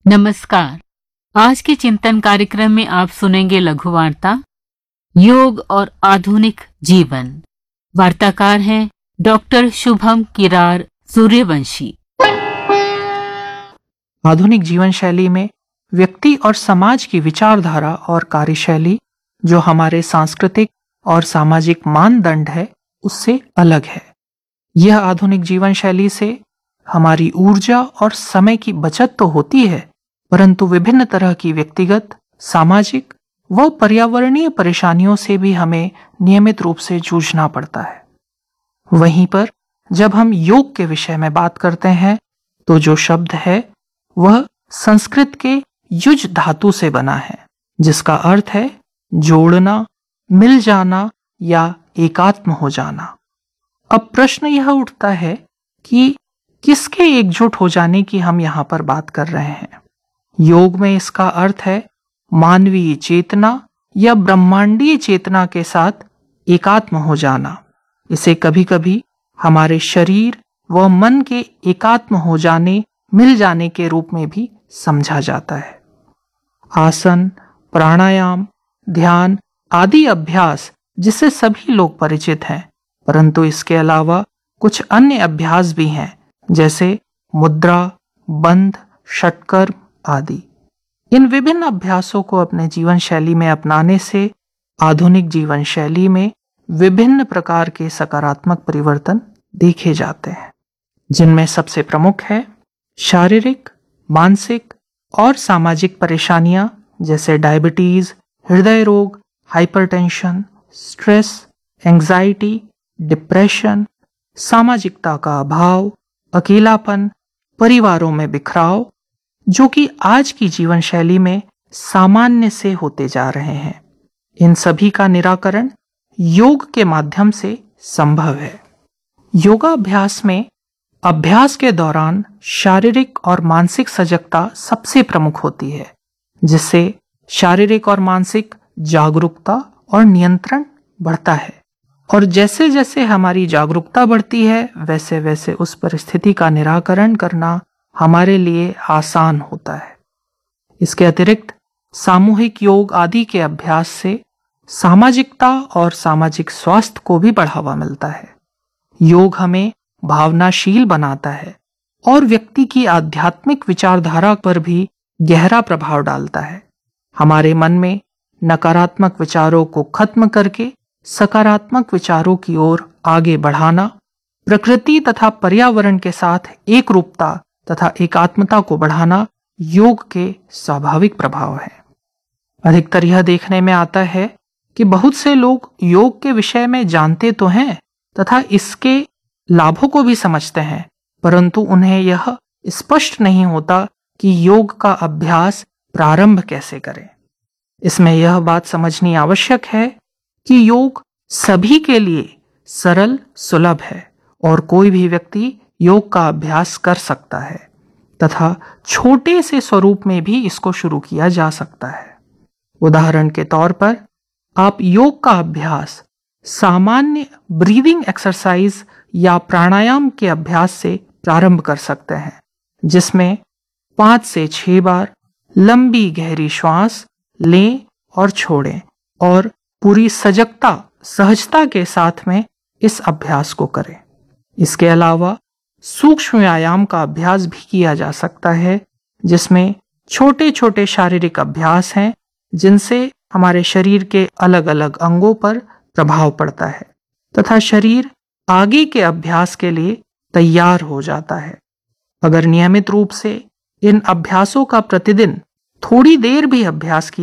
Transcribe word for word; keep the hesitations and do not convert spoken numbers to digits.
नमस्कार। आज के चिंतन कार्यक्रम में आप सुनेंगे लघु वार्ता योग और आधुनिक जीवन। वार्ताकार हैं डॉक्टर शुभम किरार सूर्यवंशी। आधुनिक जीवन शैली में व्यक्ति और समाज की विचारधारा और कार्यशैली जो हमारे सांस्कृतिक और सामाजिक मानदंड है उससे अलग है। यह आधुनिक जीवन शैली से हमारी ऊर्जा और समय की बचत तो होती है, परंतु विभिन्न तरह की व्यक्तिगत, सामाजिक व पर्यावरणीय परेशानियों से भी हमें नियमित रूप से जूझना पड़ता है। वहीं पर जब हम योग के विषय में बात करते हैं तो जो शब्द है वह संस्कृत के युज धातु से बना है, जिसका अर्थ है जोड़ना, मिल जाना या एकात्म हो जाना। अब प्रश्न यह उठता है कि किसके एकजुट हो जाने की हम यहाँ पर बात कर रहे हैं। योग में इसका अर्थ है मानवीय चेतना या ब्रह्मांडीय चेतना के साथ एकात्म हो जाना। इसे कभी कभी हमारे शरीर व मन के एकात्म हो जाने, मिल जाने के रूप में भी समझा जाता है। आसन, प्राणायाम, ध्यान आदि अभ्यास जिससे सभी लोग परिचित हैं, परंतु इसके अलावा कुछ अन्य अभ्यास भी हैं, जैसे मुद्रा, बंध, षटकर्म आदि। इन विभिन्न अभ्यासों को अपने जीवन शैली में अपनाने से आधुनिक जीवन शैली में विभिन्न प्रकार के सकारात्मक परिवर्तन देखे जाते हैं, जिनमें सबसे प्रमुख है शारीरिक, मानसिक और सामाजिक परेशानियां जैसे डायबिटीज, हृदय रोग, हाइपरटेंशन, स्ट्रेस, एंजाइटी, डिप्रेशन, सामाजिकता का अभाव, अकेलापन, परिवारों में बिखराव, जो कि आज की जीवन शैली में सामान्य से होते जा रहे हैं। इन सभी का निराकरण योग के माध्यम से संभव है। योगाभ्यास में अभ्यास के दौरान शारीरिक और मानसिक सजगता सबसे प्रमुख होती है, जिससे शारीरिक और मानसिक जागरूकता और नियंत्रण बढ़ता है। और जैसे जैसे हमारी जागरूकता बढ़ती है वैसे वैसे उस परिस्थिति का निराकरण करना हमारे लिए आसान होता है। इसके अतिरिक्त सामूहिक योग आदि के अभ्यास से सामाजिकता और सामाजिक स्वास्थ्य को भी बढ़ावा मिलता है। योग हमें भावनाशील बनाता है और व्यक्ति की आध्यात्मिक विचारधारा पर भी गहरा प्रभाव डालता है। हमारे मन में नकारात्मक विचारों को खत्म करके सकारात्मक विचारों की ओर आगे बढ़ाना, प्रकृति तथा पर्यावरण के साथ एक रूपता तथा एकात्मता को बढ़ाना योग के स्वाभाविक प्रभाव है। अधिकतर यह देखने में आता है कि बहुत से लोग योग के विषय में जानते तो हैं तथा इसके लाभों को भी समझते हैं, परंतु उन्हें यह स्पष्ट नहीं होता कि योग का अभ्यास प्रारंभ कैसे करें। इसमें यह बात समझनी आवश्यक है कि योग सभी के लिए सरल, सुलभ है और कोई भी व्यक्ति योग का अभ्यास कर सकता है तथा छोटे से स्वरूप में भी इसको शुरू किया जा सकता है। उदाहरण के तौर पर आप योग का अभ्यास सामान्य ब्रीदिंग एक्सरसाइज या प्राणायाम के अभ्यास से प्रारंभ कर सकते हैं, जिसमें पाँच से छह बार लंबी गहरी श्वास लें और छोड़ें और पूरी सजगता, सहजता के साथ में इस अभ्यास को करें। इसके अलावा सूक्ष्म व्यायाम का अभ्यास भी किया जा सकता है, जिसमें छोटे छोटे शारीरिक अभ्यास हैं जिनसे हमारे शरीर के अलग अलग अंगों पर प्रभाव पड़ता है तथा शरीर आगे के अभ्यास के लिए तैयार हो जाता है। अगर नियमित रूप से इन अभ्यासों का प्रतिदिन थोड़ी देर भी अभ्यास किया